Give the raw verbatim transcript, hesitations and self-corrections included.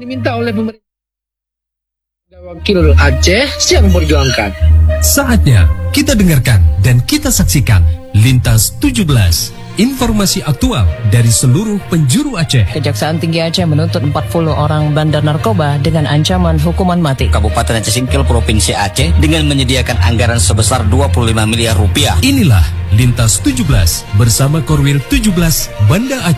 diminta oleh pemerintah. Wakil Aceh siap memperjuangkan. Saatnya kita dengarkan dan kita saksikan Lintas tujuh belas. Informasi aktual dari seluruh penjuru Aceh. Kejaksaan Tinggi Aceh menuntut empat puluh orang bandar narkoba dengan ancaman hukuman mati. Kabupaten Aceh Singkil Provinsi Aceh dengan menyediakan anggaran sebesar dua puluh lima miliar rupiah. Inilah Lintas tujuh belas bersama Korwil tujuh belas Banda Aceh.